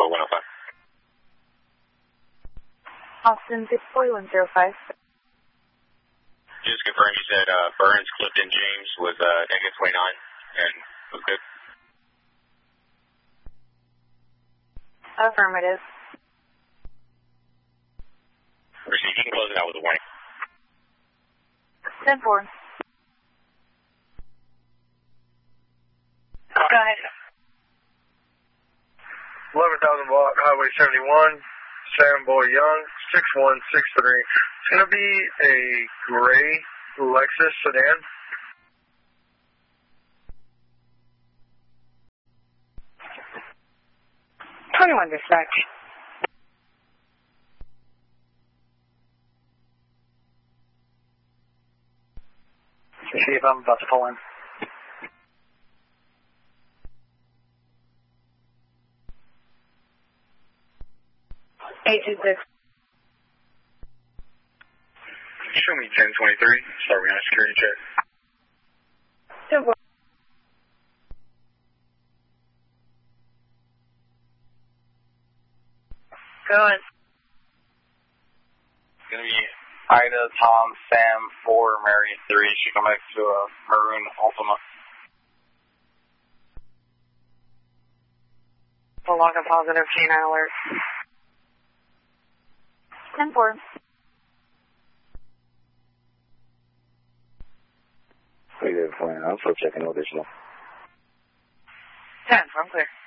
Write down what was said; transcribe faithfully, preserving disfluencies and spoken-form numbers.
four one oh five. Austin six four one zero five. Just confirm you said uh, Burns, Clifton, James was uh, negative twenty-nine and was good. Affirmative. Receive, you can close it out with a warning. ten four. Go ahead. eleven thousand block, Highway seventy-one, Sam Boy Young, six one six three. It's going to be a gray Lexus sedan. twenty-one dispatch. See if I'm about to pull in. eight two six. Show me ten twenty-three. Start me on a security check. ten four. Go on. It's going to be Ida, Tom, Sam, four, Mary, three. She come back to a maroon Altima. Full log and positive, K nine alert. ten four. Negative, I'm still checking additional. ten, I'm clear.